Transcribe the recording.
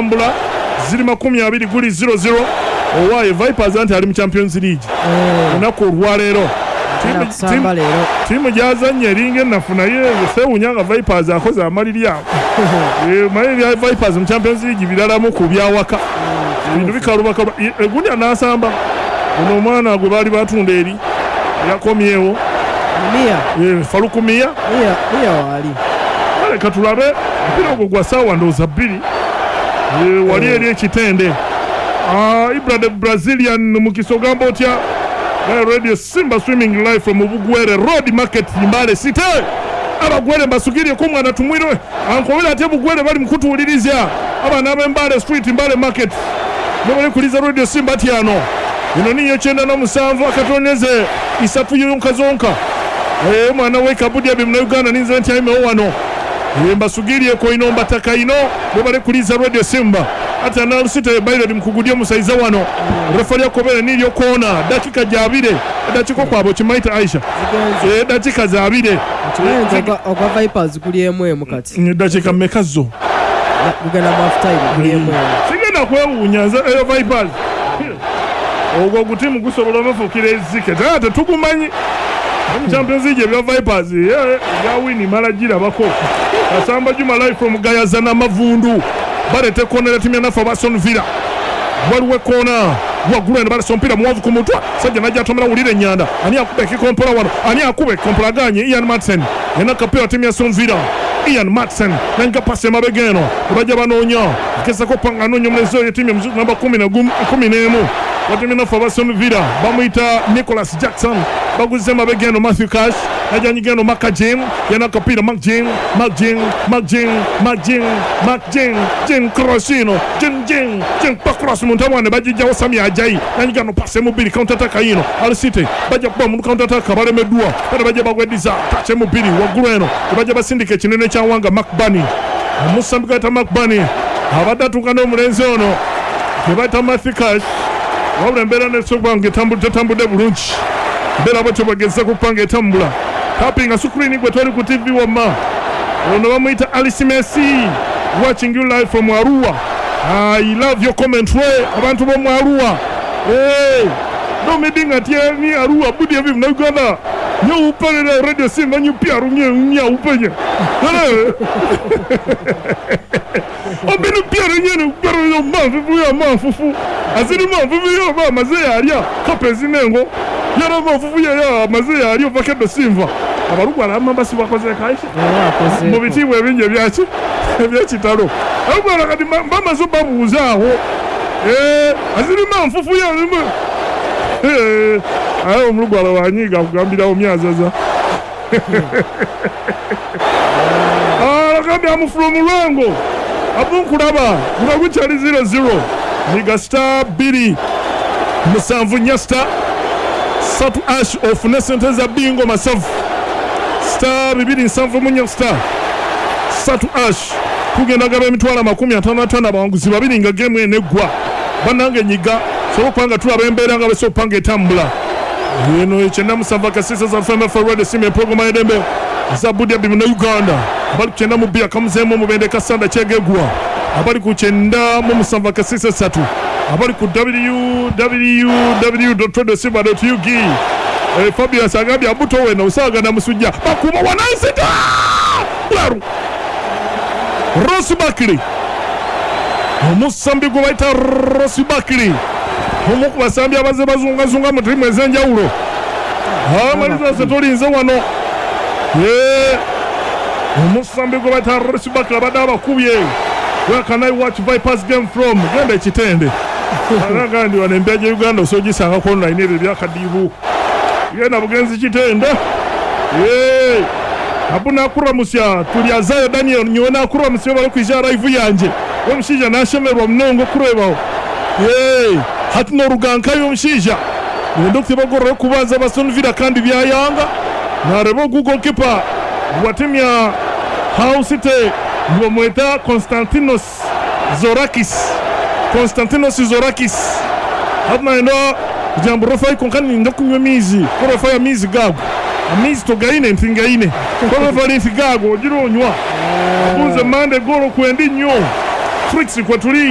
tambula ziri 20-0-0 owaye Vipers anti ali mu Champions League onaku olwaleero tiimu gyazanye eringa ennafu naye sewunyanga Vipers akoze amaliri awo maliri ya Vipers mu Champions League biralamu ku byawaka bintu bikalubaka egundi anasamba ono omwana gwe baali batunda eri yakomyewo Falukumia wali aleka tulabe mpira ogwo gwa ssaawa ndowooza 2 wali eri ekitende Ibra the Brazilian mukisa ogamba otya Radio Simba streaming live from Bugwere Road Market Mbale City abagwere basugiriye ko mwana tumwirwe ankobera ate Bugwere bali mukutuuliriza abana b'Embale Street Mbale Market bali kuliza Radio Simba tyano ino niyo 97 akatoneze isatu yonka zonka mwana we Kabudi abimna Uganda ninze nti ayime wano mbasugiriye ko ino mbataka ino bali kuliza Radio Simba ata na City bayire mukugudye musaiza wano refari yakobere nilyo kona dakika jabire dakiko kwabo kimaita Aisha dakika zabire ogwa Vipers kuliye mukati dakika mekazo bugana half time kuliye sigenda kwewunyaza eyo Vipers ogwo gutimu gusobola mafukire ezike tata tukumanyi Champions League bya Vipers ya wini malagira bako asamba Juma live from Gayazana Mavundu barete konera timu ya nafa Aston Villa waliwe kona wagulene bale mpira muwavu ku mutwa sajja najja atomera wulire nyanda ani akube kikompola wano ani akube kompola ganye Ian Madsen ena kapera timu ya Aston Villa Ian Madsen nanga passe mabegeno bajja banonya kesa ko panga nonyo mlezo timu ya namba 11 watimu nafa Aston Villa bamuita Nicholas Jackson baguze mabegeno Matthew Cash ajanyigeno Makajin yana kapira Makjin Crossino Jin pakros muntamwane bajija osami ajayi nanyigano passe mubiri counter attack yino Al City bajja kuba mu counter attack balemedwa bana bajja bagwediza passe mubiri waguleno bajja basindike kinene kya wanga Makbani musambika ta Makbani abadatu kano mulenzi ono kebaita Matthew Cash wabula mbera nesobwange tambude bulungi mbera bwe bageza kupanga etambula tapping screen gwe toli ku TV wama ono bamuita Alice Messi watching you live from Arua. I love your commentary abantu bo Arua no medinga tie ni Arua budi evi na Uganda nyo upele Radio Simba nyo pia runye nya upenye obinu pia runye upero yo mafufu ya mafufu azini mafufu yo ba mazaya alia kapezinengo yara mafufu ya mazaya alia vakedo Simba abarugu alama basi bakoze kaisha mu bitibwe ebinje byaki ebyakitalo ahubwo kati mama zo babuzaho azini mafufu ya ayo omulugwala wanyiga kugambira omyazaza akambya from Lulango abunkulaba ngagukyali 0-0 niga star 2 musanvu nyasta satu ash of nesenteza bingo masavu star 2 munyo star satu ash kugenda gaba emitwala 55 abanguzi babiri nga game enegwa banange nyiga so kwanga tulaba embeera nga beso panga etambula eno ekenda musava kasisa za FM forward sime program edembe zabudi abimu na Uganda bali kenda mu bia kamuzemo mu bende kasanda chegegwa abali ku kenda mu musava kasisa 3 abali ku www.trodosiba.ug Fabio Sagabi abuto we na usaga na musujja bakuba wanansita laru Ross Bakri Musambi kubaita Ross Bakri Homo basambi abaze bazunga mu timu ezenjawulo amaliza setolinze wano Musambi kubaita Ross Bakri abadaba kubye where can I watch Vipers game from genda ekitende agandi wanembeje Uganda osojisanga ko online ebya kadibu yena bugenzi kitende abuna kuramusya tuliazayo Daniel nyona kuramusya bali kwijara live yanje omushija nashemerwa mnongo kurebaho hatino ruganka y'omushija ndokte bagorro kubanza Aston Villa kandi byayanga narebo Google keeper watemya Hausite mweta Konstantinos Zorakis hatna ndo jambo rofai konkani ndokunywa mizi rofai mizi gago amizi togaine ntingaine rofai figago jironywa buze mande goro kwendi nyo tricks kwa tuli